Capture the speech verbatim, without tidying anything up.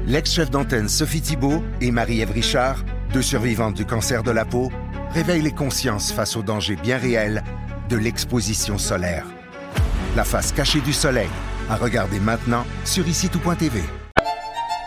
L'ex-chef d'antenne Sophie Thibault et Marie-Ève Richard, deux survivantes du cancer de la peau, réveillent les consciences face aux dangers bien réels de l'exposition solaire. La face cachée du soleil, à regarder maintenant sur ici tout point T V.